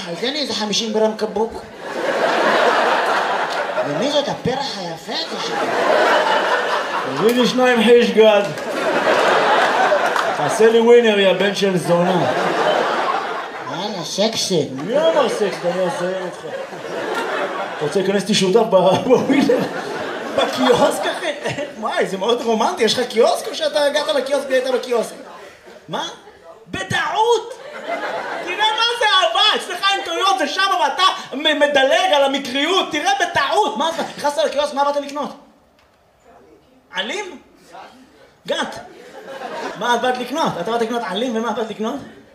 תן לי איזה 50 גרם קבוק. ומי זאת הפרח היפה הזה שלי? תביא לי 2 חיש גד. תעשה לי ווינר, יא בן של זונה. יאללה, סקסי. מי אמר סקס? אני אעזיין אותך. אתה רוצה להיכנס אותי שותף בווינר? בקיוסק אחי? וואי, זה מאוד רומנטי, יש לך קיוסק או שאתה הגעת לקיוסק והיית בקיוסק? מה? בטעות! תראה מה זה אהבה, אצלך אינטואיות זה שם ואתה מדלג על המקריות, תראה בטעות! מה אתה? נכנסת לקיוסק, מה באת לקנות? עלים? גת. מה את באת לקנות? אתה באת לקנות עלים ומה באת לקנות?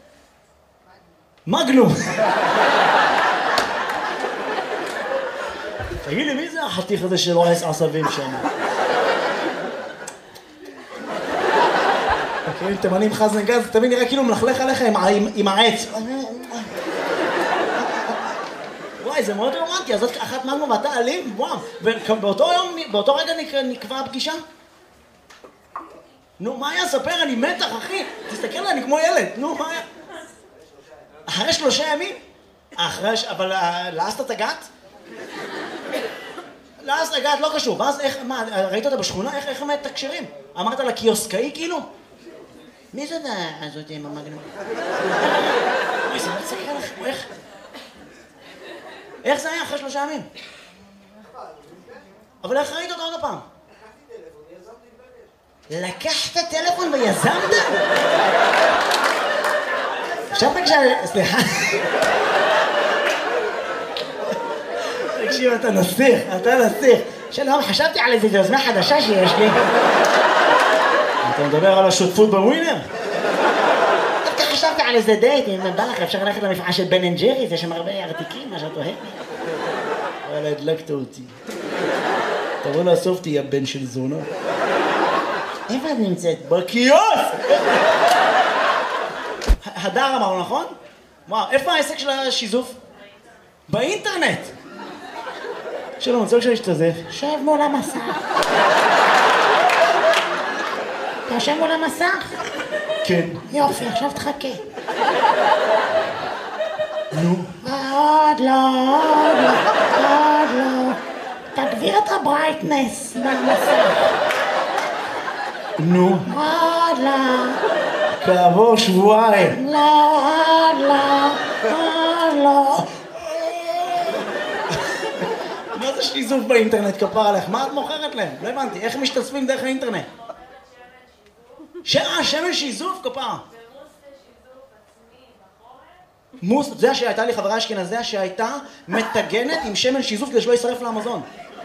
מגנום. תגיד לי, מי זה החתיך הזה שרועס עשבים שם? מכירים תימנים חזן גז, תמיד נראה כאילו מלכלך עליך עם העץ. וואי, זה מאוד רומנטי, אז זאת אחת מגנום ואתה אלים? וואו. ובאותו רגע נקבע הפגישה? נו, מה היה? ספר, אני מתח, אחי. תסתכל עליי, אני כמו ילד. נו, מה היה? אחרי 3 ימים? אבל לעסת את הגת? לעסת את הגת, לא קשור. ואז איך, מה, ראית אותה בשכונה? איך הם מתקשרים? אמרת לה קיוסקאי כאילו? מי זאת הזאת עם המגנום? אוי, זה מצחיק לך, איך? איך זה היה אחרי 3 ימים? אבל איך ראית אותה עוד הפעם? לקחת טלפון ויזמת? עכשיו סליחה. תקשיב, אתה נסיך. שלום, חשבתי על איזו יוזמה חדשה שיש לי. אתה מדבר על השותפות בווינר? דווקא חשבתי על איזה דייט, אם בא לך אפשר ללכת למפעל של בן אנד ג'ריס, יש שם הרבה ארטיקים, מה שאת אוהבת. וואלה, הדלקת אותי. תבוא לאסוף אותי, יא בן של זונה. איפה את נמצאת? בקיוסק! הדר אמרנו, נכון? וואו, איפה העסק של השיזוף? באינטרנט! שלום, אני רוצה להשתזף. שב מול המסך. אתה יושב מול המסך? כן. יופי, עכשיו תחכה. נו. עוד לא. תגביר את הברייטנס במסך. נו. עוד לא. כעבור שבועיים. עוד לא. מה זה שיזוף באינטרנט, כפר עליך? מה את מוכרת להם? לא הבנתי, איך משתתפים דרך האינטרנט? שמן שיזוף, כפר. מוס, זה שהייתה לי חברה אשכנזיה שהייתה מטגנת עם שמן שיזוף כדי שלא יישרף לאמזון.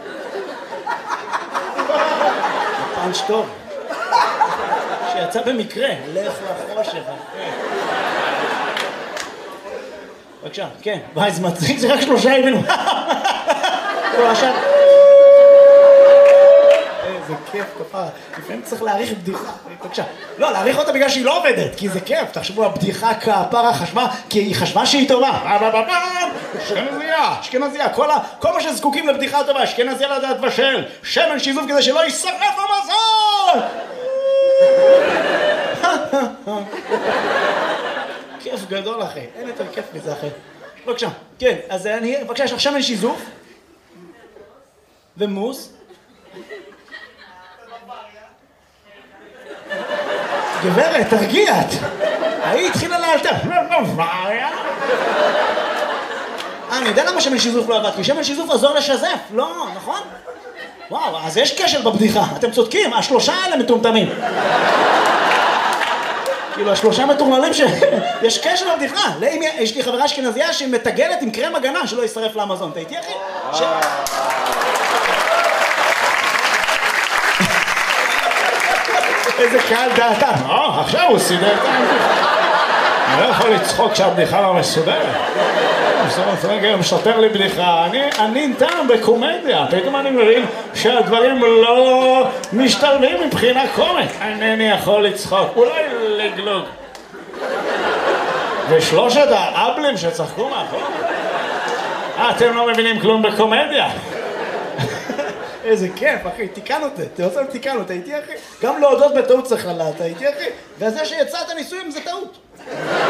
פאנץ' טוב. שיצא במקרה, לך לחושך. בבקשה, כן. וואי, זה מצחיק, זה רק 3 ימים. עכשיו... איזה כיף, כפרה. לפעמים צריך להעריך בדיחה. בבקשה. לא, להעריך אותה בגלל שהיא לא עובדת, כי זה כיף. תחשבו, הבדיחה כפרה חשבה, כי היא חשבה שהיא טובה. אשכנזיה. כל מה שזקוקים לבדיחה טובה, אשכנזיה לדעת בשל. שמן שיזוף כדי שלא יישרף המזון! כיף גדול, אחי. אין יותר כיף מזה, אחי. בבקשה. כן, אז בבקשה, יש לך שמן שיזוף. ומוס. גברת, תרגיעת. היא התחילה לאלתר. אני יודע למה שמן שיזוף לא עבד, כי שמן שיזוף עזור לשזף, לא, נכון? וואו, אז יש קשר בבדיחה, אתם צודקים, 3 האלה מטומטמים. כאילו, 3 מטורללים יש קשר בבדיחה. יש לי חברה אשכנזיה שמטגנת עם קרם הגנה שלא יישרף לאמזון. אתה איתי, אחי? איזה קהל דעתה. עכשיו הוא סידר את הבדיחה. אני לא יכול לצחוק שהבדיחה לא מסודרת. רגע, משתר לי בדיחה. אני נטעם בקומדיה. פתאום אני מבין שהדברים לא משתלבים מבחינה קומית. אינני יכול לצחוק. אולי לגלוג. ו3 האבלים שצחקו מאחור. אתם לא מבינים כלום בקומדיה. איזה כיף, אחי, תיקן אותי, תיקן אותי, איתי אחי? גם להודות בטעות צריך לדעת, איתי אחי? וזה שיצאת ניסויים זה טעות.